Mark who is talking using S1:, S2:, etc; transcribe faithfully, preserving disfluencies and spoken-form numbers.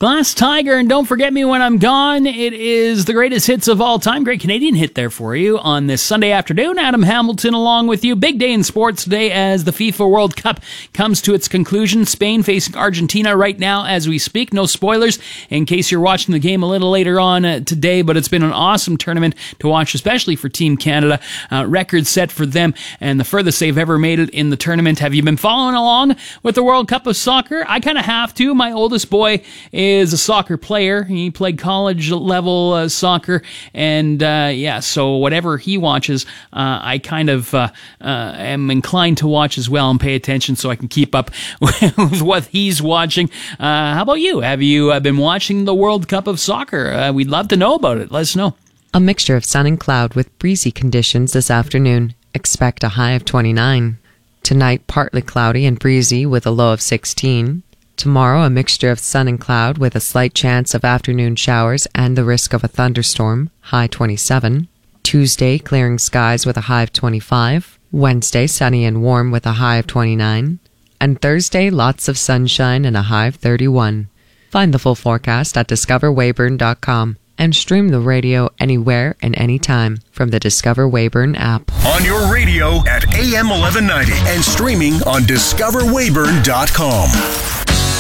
S1: Glass Tiger and Don't Forget Me When I'm Gone. It is the greatest hits of all time. Great Canadian hit there for you on this Sunday afternoon. Adam Hamilton along with you. Big day in sports today as the FIFA World Cup comes to its conclusion. Spain facing Argentina right now as we speak. No spoilers in case you're watching the game a little later on uh, today, but it's been an awesome tournament to watch, especially for Team Canada. Uh, record set for them and the furthest they've ever made it in the tournament. Have you been following along with the World Cup of Soccer? I kind of have to. My oldest boy is is a soccer player. He played college level uh, soccer, and uh, yeah, so whatever he watches, uh, I kind of uh, uh, am inclined to watch as well and pay attention so I can keep up with what he's watching. Uh, how about you? Have you uh, been watching the World Cup of Soccer? Uh, we'd love to know about it. Let us know.
S2: A mixture of sun and cloud with breezy conditions this afternoon. Expect a high of twenty-nine. Tonight, partly cloudy and breezy with a low of sixteen. Tomorrow, a mixture of sun and cloud with a slight chance of afternoon showers and the risk of a thunderstorm, high twenty-seven. Tuesday, clearing skies with a high of twenty-five. Wednesday, sunny and warm with a high of twenty-nine. And Thursday, lots of sunshine and a high of thirty-one. Find the full forecast at discover weyburn dot com and stream the radio anywhere and anytime from the Discover Weyburn app.
S3: On your radio at A M eleven ninety and streaming on discover weyburn dot com.